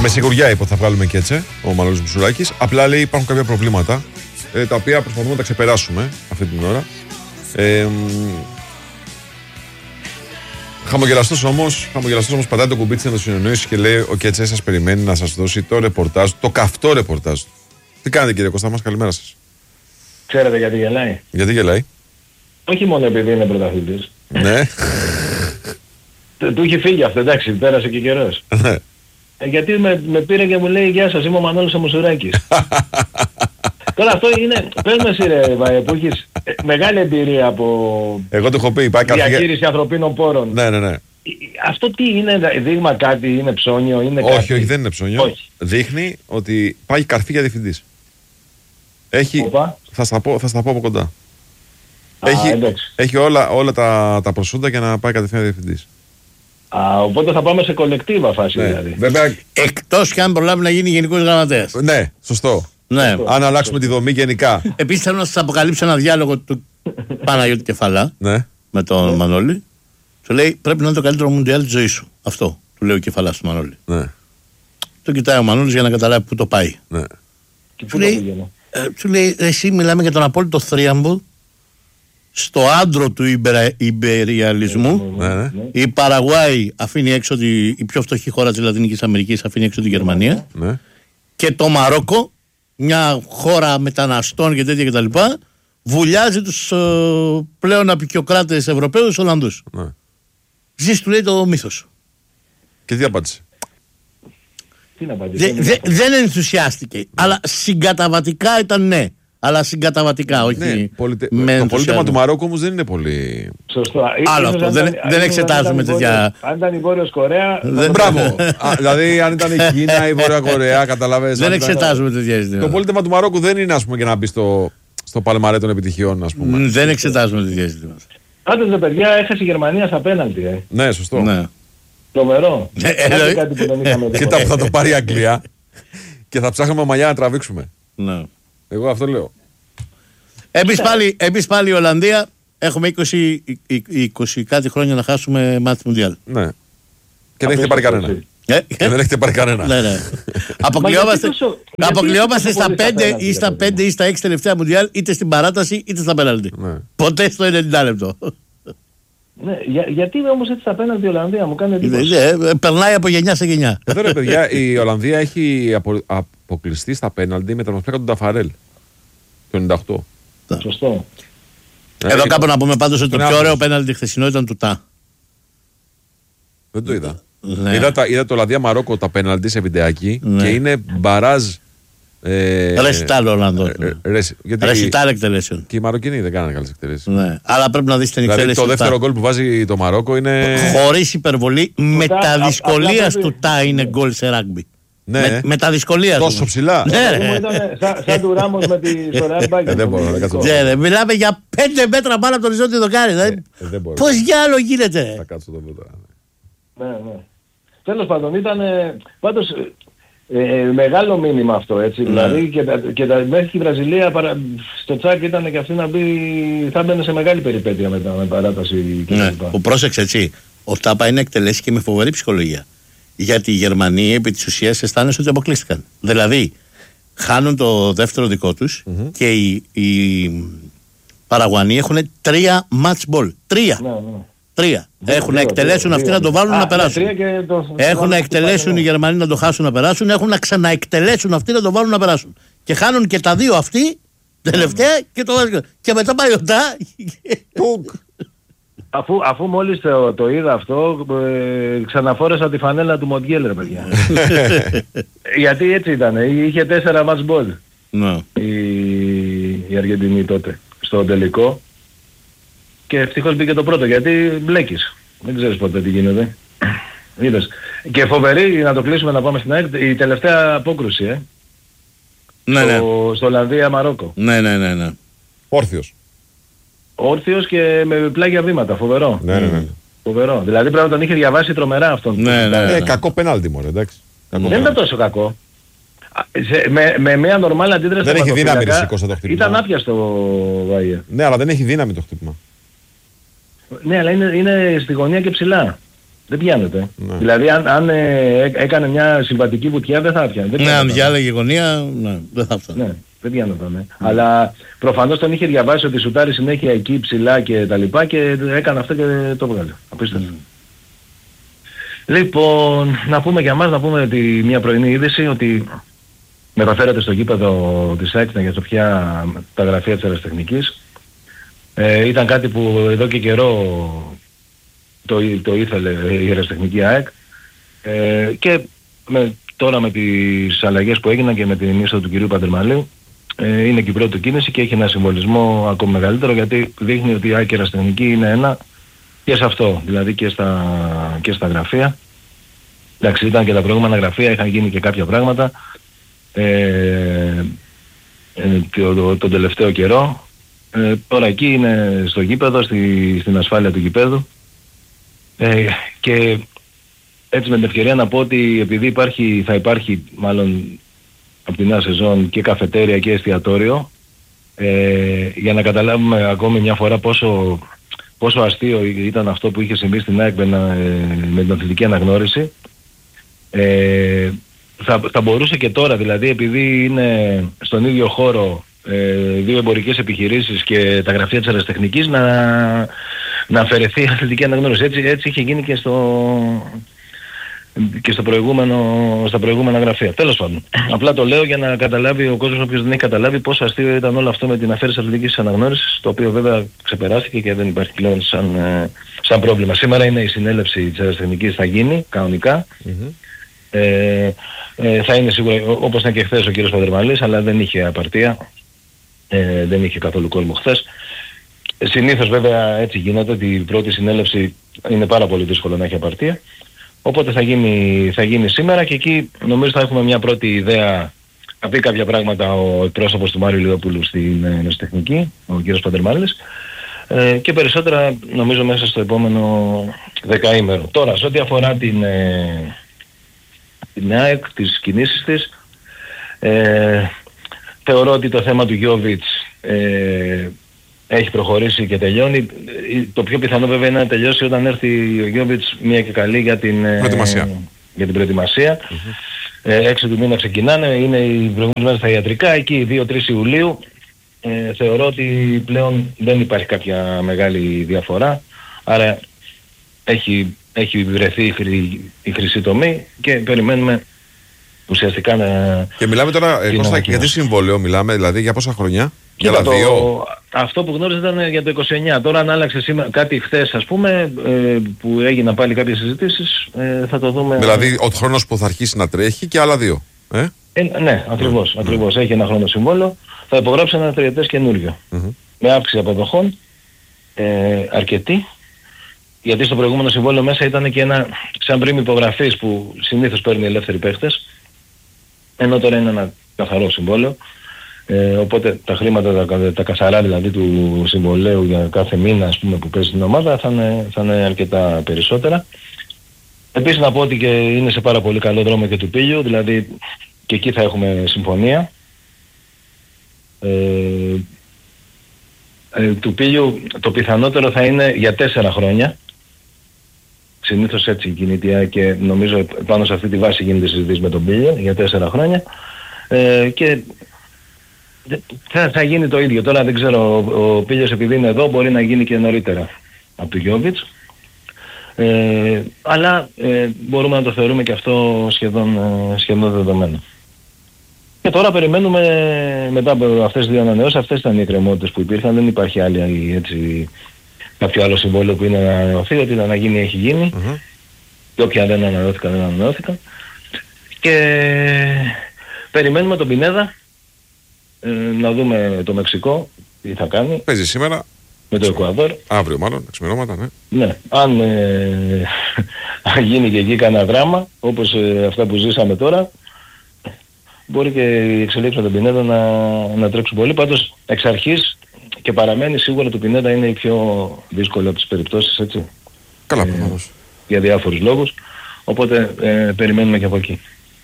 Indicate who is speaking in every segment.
Speaker 1: Με σιγουριά είπε ότι θα βγάλουμε και έτσι ο Μανώλης Μπουσουράκης. Απλά λέει υπάρχουν κάποια προβλήματα τα οποία προσπαθούμε να τα ξεπεράσουμε αυτή την ώρα. Χαμογελαστός όμως πατάει το κουμπί της ενδοσυνεννόησης και λέει: ο Κέτσες σας περιμένει να σας δώσει το ρεπορτάζ, το καυτό ρεπορτάζ. Τι κάνετε κύριε Κώστα μας, καλημέρα σας.
Speaker 2: Ξέρετε γιατί γελάει?
Speaker 1: Γιατί γελάει?
Speaker 2: Όχι μόνο επειδή είναι πρωταθλητής.
Speaker 1: Ναι.
Speaker 2: Του είχε φύγει αυτό, εντάξει, πέρασε και καιρός. Γιατί με πήρε και μου λέει: γεια σας, είμαι ο Μανώλης ο Μουσουράκης. Τώρα αυτό είναι, πες με εσύ ρε Βαε, που έχεις μεγάλη εμπειρία από
Speaker 1: εγώ το έχω πει,
Speaker 2: διαχείριση ανθρωπίνων πόρων.
Speaker 1: Ναι.
Speaker 2: Αυτό τι είναι, δείγμα κάτι, είναι ψώνιο, είναι κάτι?
Speaker 1: Όχι, δεν είναι ψώνιο. Όχι. Δείχνει ότι πάει καρφί για διευθυντής. Έχει, θα στα πω από κοντά. Έχει όλα τα προσόντα για να πάει κατευθείαν διευθυντής.
Speaker 2: Οπότε θα πάμε σε κολεκτίβα φάση δηλαδή.
Speaker 1: Βέβαια,
Speaker 3: εκτός και αν προλάβει να γίνει γενικός γραμματέας.
Speaker 1: Ναι, σωστό.
Speaker 3: Ναι.
Speaker 1: Αν αλλάξουμε τη δομή γενικά.
Speaker 3: Επίσης θέλω να σας αποκαλύψω ένα διάλογο του Παναγιώτη Κεφαλά με τον Μανώλη. Του λέει: πρέπει να είναι το καλύτερο μουντιάλ της ζωής σου. Αυτό του λέει ο Κεφαλάς του Μανώλη.
Speaker 1: Ναι.
Speaker 3: Το κοιτάει ο Μανώλης για να καταλάβει πού το πάει.
Speaker 1: Ναι.
Speaker 3: Του λέει: εσύ μιλάμε για τον απόλυτο θρίαμβο στο άντρο του ιμπεριαλισμού.
Speaker 1: Ναι.
Speaker 3: Η Παραγουάη αφήνει έξω η πιο φτωχή χώρα της Λατινικής Αμερικής, αφήνει έξω τη Γερμανία.
Speaker 1: Ναι.
Speaker 3: Και το Μαρόκο, μια χώρα μεταναστών και τέτοια κτλ., βουλιάζει τους πλέον απικιοκράτες Ευρωπαίους Ολλανδούς.
Speaker 1: Ναι.
Speaker 3: Ζεις, του λέει, το μύθος.
Speaker 1: Και τι απάντησε?
Speaker 2: Τι να απαντήσει?
Speaker 3: Δεν ενθουσιάστηκε. Αλλά συγκαταβατικά ήταν ναι. Αλλά συγκαταβατικά, όχι.
Speaker 1: Ναι, το πολίτευμα του Μαρόκου όμως δεν είναι πολύ.
Speaker 2: Σωστό.
Speaker 3: Άλλο αυτό. Δεν εξετάζουμε τέτοια.
Speaker 2: Αν ήταν η Βόρειος Κορέα.
Speaker 1: Μπράβο. Δηλαδή, αν ήταν η Κίνα ή η Βόρεια Κορέα, καταλαβαίνεις.
Speaker 3: Δεν εξετάζουμε τέτοια ζητήματα.
Speaker 1: Το πολίτευμα του Μαρόκου δεν είναι, ας πούμε, για να μπει στο παλμαρέ των επιτυχιών, ας πούμε.
Speaker 3: Δεν εξετάζουμε τέτοια ζητήματα.
Speaker 2: Πάντως, ρε παιδιά, έχασε η Γερμανία στα πέναλτι.
Speaker 1: Ναι, σωστό.
Speaker 2: Τρομερό.
Speaker 1: Κοίτα που θα το πάρει η Αγγλία και θα ψάχνουμε μαλλιά να τραβήξουμε. Εγώ αυτό λέω.
Speaker 3: Εμείς πάλι η Ολλανδία έχουμε 20 κάτι χρόνια να χάσουμε μάτς Μουντιάλ.
Speaker 1: Ναι. Και δεν έχετε πάρει κανένα. Και δεν έχετε πάρει κανένα.
Speaker 3: Ναι. Αποκλειόμαστε στα 5 ή στα 6 τελευταία Μουντιάλ, είτε στην παράταση είτε στα πέναλτι. Ποτέ στο 90 λεπτό.
Speaker 2: Ναι, γιατί όμως έτσι στα πέναλτι η Ολλανδία μου κάνει εντύπωση.
Speaker 3: Περνάει από γενιά σε γενιά.
Speaker 1: Εδώ ρε παιδιά, η Ολλανδία έχει αποκλειστεί στα πέναλτι με τα μασπλάκα του Νταφαρέλ το 98.
Speaker 2: Σωστό.
Speaker 3: Εδώ κάπου να πούμε πάντως ότι το πιο ωραίο πέναλτι χθεσινό ήταν του ΤΑ.
Speaker 1: Δεν το είδα. Είδα το Ολλανδία Μαρόκο τα πέναλτι σε βιντεάκι και είναι μπαράζ.
Speaker 3: Ρεσιτάλ Ολλανδό. Ρεσιτάλ εκτελέσεων.
Speaker 1: Και οι Μαροκινοί δεν κάνανε καλές εκτελέσεις.
Speaker 3: Ναι. Αλλά πρέπει να δεις την εκτέλεση.
Speaker 1: Δηλαδή το δεύτερο γκολ που βάζει το Μαρόκο είναι.
Speaker 3: Χωρίς υπερβολή, με τα δυσκολία του ΤΑ είναι γκολ σε ράγκμπι.
Speaker 1: Ναι.
Speaker 3: Με τα δυσκολία.
Speaker 1: Τόσο ψηλά.
Speaker 2: Ναι. Σαν του Ράμος με τη Σορέα Μπάγκερ.
Speaker 1: Δεν μπορώ να κάτσω.
Speaker 3: Μιλάμε για 5 μέτρα πάνω από το οριζόντιο δοκάρι. Πώς για άλλο γίνεται.
Speaker 1: Θα κάτσω το πρώτο.
Speaker 2: Ναι. Τέλος πάντων ήταν. Πάντως μεγάλο μήνυμα αυτό, έτσι. Δηλαδή και μέχρι και η Βραζιλία στο τσάκ ήταν και αυτή να μπει. Θα μπαίνει σε μεγάλη περιπέτεια μετά με παράταση κλπ.
Speaker 3: Που πρόσεξε έτσι. Ο ΤΑΠΑ είναι εκτελέσει και με φοβερή ψυχολογία. Γιατί οι Γερμανοί επί της ουσίας αισθάνεσαι ότι αποκλείστηκαν. Δηλαδή, χάνουν το δεύτερο δικό τους και οι Παραγουανοί έχουν 3 match ball. 3. Έχουν να εκτελέσουν αυτοί να το βάλουν να περάσουν. Έχουν να εκτελέσουν οι Γερμανοί να το χάσουν να περάσουν. Έχουν να ξαναεκτελέσουν αυτοί να το βάλουν να περάσουν. Και χάνουν και τα 2 αυτοί τελευταία και το βάζουν. Και μετά πάει ο ΤΑ.
Speaker 2: Αφού μόλις το είδα αυτό, ξαναφόρεσα τη φανέλα του Μοντιέλ, ρε παιδιά. Γιατί έτσι ήταν, είχε 4 match ball η Αργεντινή τότε, στο τελικό. Και ευτυχώς μπήκε το πρώτο, γιατί μπλέκεις. Δεν ξέρεις ποτέ τι γίνεται. Είδες. Και φοβερή, να το κλείσουμε να πάμε στην ΑΕΚ, η τελευταία απόκρουση, στο Ολλανδία Μαρόκο.
Speaker 3: Ναι.
Speaker 2: Όρθιος και με πλάγια βήματα, φοβερό.
Speaker 1: Ναι.
Speaker 2: Φοβερό. Δηλαδή πρέπει να τον είχε διαβάσει τρομερά αυτόν.
Speaker 1: Ναι. Κακό πενάλτι μόνο, εντάξει.
Speaker 2: Δεν ήταν τόσο κακό. Με μια νορμάλ αντίδραση.
Speaker 1: Δεν έχει δύναμη ρησικό στο χτύπημα.
Speaker 2: Ήταν άπιαστο Βάιε.
Speaker 1: Ναι, αλλά δεν έχει δύναμη το χτύπημα.
Speaker 2: Ναι, αλλά είναι στη γωνία και ψηλά. Δεν πιάνεται. Ναι. Δηλαδή αν έκανε μια συμβατική βουτιά δεν θα έπιανε.
Speaker 3: Ναι, αν διάλεγε γωνία, ναι, δεν θα έφτανε.
Speaker 2: Ναι, δεν πιάνεται. Ναι. Αλλά προφανώς τον είχε διαβάσει ότι σουτάρει συνέχεια εκεί ψηλά και τα λοιπά και έκανε αυτό και το βγάλε. Απίστευτο. Λοιπόν, να πούμε για μας, να πούμε μια πρωινή είδηση ότι μεταφέρεται στο γήπεδο της ΑΕΚ για Σοφιά τα γραφεία της αεραστεχνικής. Ήταν κάτι που εδώ και καιρό το ήθελε η αεραστεχνική ΑΕΚ και τώρα με τις αλλαγές που έγιναν και με την είσοδο του κυρίου Παντερμαλίου είναι και η πρώτη κίνηση και έχει ένα συμβολισμό ακόμη μεγαλύτερο, γιατί δείχνει ότι η ΑΕΚ αεραστεχνική είναι ένα και σε αυτό, δηλαδή και στα γραφεία. Εντάξει, ήταν και τα προηγούμενα γραφεία, είχαν γίνει και κάποια πράγματα τον τελευταίο καιρό. Τώρα εκεί είναι στο γήπεδο, στην ασφάλεια του γηπέδου και έτσι με την ευκαιρία να πω ότι επειδή θα υπάρχει μάλλον από την νέα σεζόν και καφετέρια και εστιατόριο, για να καταλάβουμε ακόμη μια φορά πόσο αστείο ήταν αυτό που είχε συμβεί στην ΑΕΚ με την αθλητική αναγνώριση. Θα μπορούσε και τώρα, δηλαδή επειδή είναι στον ίδιο χώρο δύο εμπορικές επιχειρήσεις και τα γραφεία της αεραστεχνικής, να αφαιρεθεί η αθλητική αναγνώριση. Έτσι είχε γίνει και στα προηγούμενα γραφεία. Τέλος πάντων. Απλά το λέω για να καταλάβει ο κόσμος, όποιος δεν έχει καταλάβει, πόσο αστείο ήταν όλο αυτό με την αφαίρεση αθλητικής αναγνώρισης, το οποίο βέβαια ξεπεράστηκε και δεν υπάρχει πλέον σαν πρόβλημα. Σήμερα είναι η συνέλευση της αεραστεχνικής, θα γίνει κανονικά. Θα είναι σίγουρα, όπως ήταν και χθες ο κύριος Παντερμαλής, αλλά δεν είχε απαρτία, δεν είχε καθόλου κόσμο χθες. Συνήθως βέβαια έτσι γίνεται, ότι η πρώτη συνέλευση είναι πάρα πολύ δύσκολο να έχει απαρτία. Οπότε θα γίνει σήμερα και εκεί νομίζω θα έχουμε μια πρώτη ιδέα. Θα πει κάποια πράγματα ο εκπρόσωπος του Μάριου Λιόπουλου στην αεραστεχνική, ο κύριος Παντερμάλης, και περισσότερα νομίζω μέσα στο επόμενο δεκαήμερο. Τώρα, σε ό,τι αφορά την ΑΕΚ, τις κινήσεις της, θεωρώ ότι το θέμα του Γιόβιτς έχει προχωρήσει και τελειώνει. Το πιο πιθανό βέβαια είναι να τελειώσει όταν έρθει ο Γιόβιτς μία και καλή για την προετοιμασία. 6 του μήνα ξεκινάνε, είναι οι προηγούμενες μέρες στα ιατρικά, εκεί 2-3 Ιουλίου. Θεωρώ ότι πλέον δεν υπάρχει κάποια μεγάλη διαφορά, άρα έχει βρεθεί η χρυσή τομή και περιμένουμε ουσιαστικά να...
Speaker 1: Και μιλάμε τώρα, Κώστα, για τι συμβόλαιο μιλάμε, δηλαδή για πόσα χρόνια? Για
Speaker 2: αυτό που γνώριζα ήταν για το 29. Τώρα αν άλλαξε σήμερα κάτι χθες, ας πούμε, που έγιναν πάλι κάποιες συζητήσεις, θα το δούμε.
Speaker 1: Δηλαδή ο χρόνος που θα αρχίσει να τρέχει και άλλα 2.
Speaker 2: Ναι, ακριβώς. Έχει ένα χρόνο συμβόλαιο. Θα υπογράψει ένα τριετές καινούριο. Με αύξηση αποδοχών, αρκετή. Γιατί στο προηγούμενο συμβόλαιο μέσα ήταν και ένα σαν πριμ υπογραφής που συνήθως παίρνει ελεύθεροι παίχτες. Ενώ τώρα είναι ένα καθαρό συμβόλαιο. Οπότε τα χρήματα, τα καθαρά δηλαδή του συμβολέου για κάθε μήνα, ας πούμε, που παίζει την ομάδα θα είναι αρκετά περισσότερα. Επίσης να πω ότι και είναι σε πάρα πολύ καλό δρόμο και του Πήλιου, δηλαδή και εκεί θα έχουμε συμφωνία. Του Πήλιου το πιθανότερο θα είναι για 4 χρόνια. Συνήθως έτσι κινείται και νομίζω πάνω σε αυτή τη βάση γίνεται συζήτηση με τον Πήλιο για 4 χρόνια. Και θα γίνει το ίδιο. Τώρα δεν ξέρω, ο Πήλιος επειδή είναι εδώ μπορεί να γίνει και νωρίτερα από του Γιόβιτς. Αλλά μπορούμε να το θεωρούμε και αυτό σχεδόν δεδομένο. Και τώρα περιμένουμε μετά από αυτές τις δύο ανανεώσεις, αυτές ήταν οι εκκρεμότητες που υπήρχαν, δεν υπάρχει άλλη έτσι κάποιο άλλο συμβόλαιο που είναι να ανανεωθεί, ότι να γίνει έχει γίνει. Και όποια δεν ανανεώθηκαν δεν ανανεώθηκαν. Και περιμένουμε τον Πινέδα, να δούμε το Μεξικό τι θα κάνει.
Speaker 1: Παίζει σήμερα.
Speaker 2: Με το Εκουαδόρ.
Speaker 1: Αύριο μάλλον, ξημερώματα, ναι.
Speaker 2: Ναι, αν γίνει και εκεί κανένα δράμα, όπως αυτά που ζήσαμε τώρα, μπορεί και οι εξελίξεις με τον Πινέδα να τρέξουν πολύ. Πάντως, εξ αρχής και παραμένει σίγουρα το Πινέδα είναι η πιο δύσκολη από τις περιπτώσεις, έτσι.
Speaker 1: Καλά, προφανώς.
Speaker 2: Για διάφορους λόγους. Οπότε περιμένουμε και από εκεί.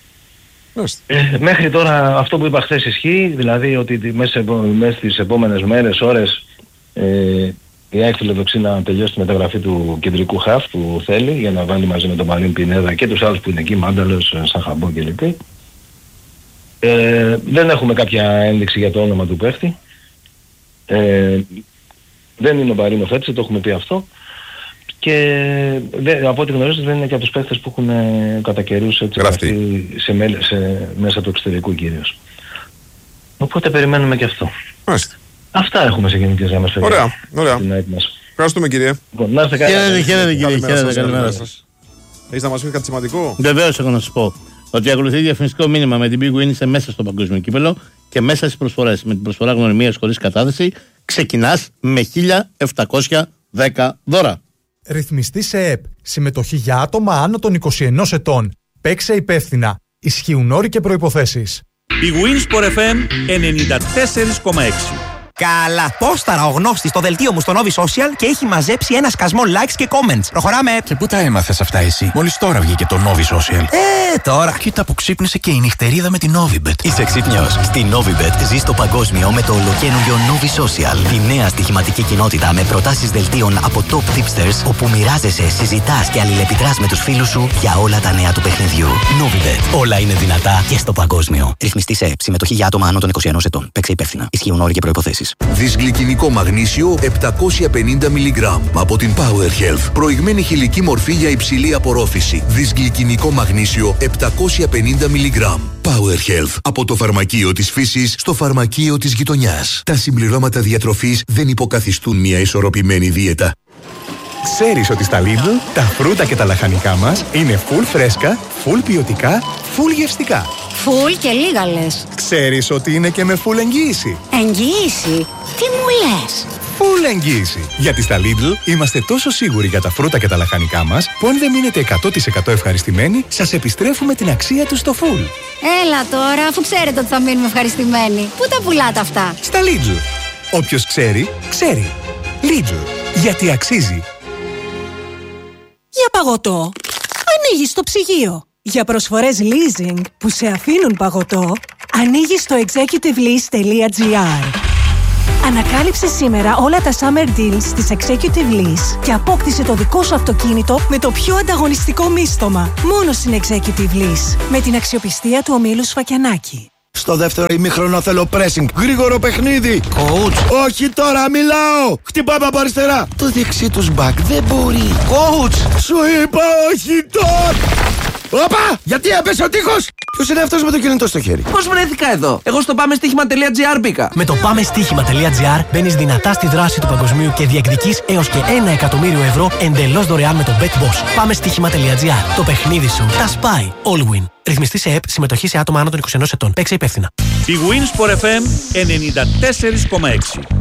Speaker 2: Μέχρι τώρα αυτό που είπα χθες ισχύει, δηλαδή ότι μέσα στις επόμενες μέρες, ώρες, η ΑΕΚ φιλοδοξεί να τελειώσει τη μεταγραφή του κεντρικού χαφ που θέλει για να βάλει μαζί με τον Μαρίν Πινέδα και τους άλλους που είναι εκεί, Μάνταλος, Σαχαμπό κλπ. Δεν έχουμε κάποια ένδειξη για το όνομα του παίχτη. Δεν είναι ο Μπαρίνοφ έτσι, το έχουμε πει αυτό. Και από ό,τι γνωρίζω δεν είναι και από τους παίχτες που έχουν κατά καιρούς γραφτεί μέσα του εξωτερικού κυρίως. Οπότε περιμένουμε και αυτό.
Speaker 1: Μάλιστα.
Speaker 2: Αυτά έχουμε σε γενικές γραμμές.
Speaker 1: Ωραία. Ευχαριστούμε κύριε.
Speaker 2: Να είστε καλά.
Speaker 3: Χαίρετε κύριε, καλημέρα σας.
Speaker 1: Έχεις να μας πεις κάτι σημαντικό?
Speaker 3: Βεβαίως έχω να σας πω ότι ακολουθεί διαφημιστικό μήνυμα με την Big Win είσαι μέσα στο παγκόσμιο κύπελλο και μέσα στις προσφορές. Με την προσφορά γνωριμίας χωρίς κατάθεση ξεκινάς με 1.710 δώρα.
Speaker 4: Ρυθμιστή σε ΕΠ. Συμμετοχή για άτομα άνω των 21 ετών. Παίξε υπεύθυνα. Ισχύουν όροι και προϋποθέσεις.
Speaker 5: Η Winsport FM 94,6.
Speaker 6: Καλά, πόσταρα ο γνώστης στο δελτίο μου στο Novi Social και έχει μαζέψει ένα σκασμό likes και comments. Προχωράμε.
Speaker 7: Και πού τα έμαθες αυτά εσύ? Μόλις τώρα βγήκε το Novi Social.
Speaker 6: Τώρα.
Speaker 7: Κοίτα που ξύπνησε και η νυχτερίδα με την Novibet.
Speaker 8: Είσαι ξύπνιος? Στη Novibet ζεις το παγκόσμιο με το ολοκαίνουργιο Novi Social. Τη νέα στοιχηματική κοινότητα με προτάσεις δελτίων από top tipsters, όπου μοιράζεσαι, συζητάς και αλληλεπιδράς με τους φίλους σου για όλα τα νέα του παιχνιδιού. Novibet. Όλα είναι δυνατά και στο παγκόσμιο. Ρυθμιστή σε ΕΠ. Συμμετοχή για άτομα άνω των 21 ετών. Παίξε υπεύθυνα. Ισχύουν όροι και προϋποθέσεις.
Speaker 9: Δυσγλυκινικό μαγνήσιο 750 μιλιγκράμμ από την Power Health. Προηγμένη χηλική μορφή για υψηλή απορρόφηση. Δυσγλυκινικό μαγνήσιο 750 μιλιγκράμμ. Power Health. Από το φαρμακείο της φύσης στο φαρμακείο της γειτονιάς. Τα συμπληρώματα διατροφής δεν υποκαθιστούν μια ισορροπημένη δίαιτα.
Speaker 10: Ξέρεις ότι στα Lidl τα φρούτα και τα λαχανικά μας είναι full φρέσκα, full ποιοτικά, full γευστικά.
Speaker 11: Full και λίγα λες.
Speaker 10: Ξέρεις ότι είναι και με full εγγύηση.
Speaker 11: Εγγύηση? Τι μου λες?
Speaker 10: Full εγγύηση. Γιατί στα Lidl είμαστε τόσο σίγουροι για τα φρούτα και τα λαχανικά μας που αν δεν μείνετε 100% ευχαριστημένοι, σας επιστρέφουμε την αξία τους στο full.
Speaker 11: Έλα τώρα, αφού ξέρετε ότι θα μείνουμε ευχαριστημένοι. Πού τα πουλάτε αυτά?
Speaker 10: Στα Lidl. Όποιος ξέρει, ξέρει. Lidl. Γιατί αξίζει.
Speaker 12: Για παγωτό, ανοίγεις το ψυγείο. Για προσφορές leasing που σε αφήνουν παγωτό, ανοίγεις το executivelease.gr. Ανακάλυψε σήμερα όλα τα summer deals της Executive Lease και απόκτησε το δικό σου αυτοκίνητο με το πιο ανταγωνιστικό μίστομα. Μόνο στην Executive Lease. Με την αξιοπιστία του ομίλου Σφακιανάκη.
Speaker 13: Στο δεύτερο ημίχρονο θέλω pressing. Γρήγορο παιχνίδι.
Speaker 6: Coach.
Speaker 13: Όχι τώρα, μιλάω. Χτυπάμε από αριστερά. Το δεξί τους μπακ δεν μπορεί.
Speaker 6: Coach.
Speaker 13: Σου είπα όχι τώρα. Όπα! Γιατί έπεσε ο τείχος! Ποιος είναι αυτός με το κινητό στο χέρι?
Speaker 6: Πώς βρέθηκα εδώ? Εγώ στο πάμεστοίχημα.gr μπήκα.
Speaker 14: Με το πάμεστοίχημα.gr μπαίνεις δυνατά στη δράση του παγκοσμίου και διεκδικείς έως και 1 εκατομμύριο ευρώ εντελώς δωρεάν με το BetBoss. Πάμεστοίχημα.gr. Το παιχνίδι σου τα σπάει. All win. Ρυθμιστή σε ΕΠ. Συμμετοχή σε άτομα άνω των 21 ετών. Παίξε υπεύθυνα.
Speaker 5: Η Winsport FM 94,6.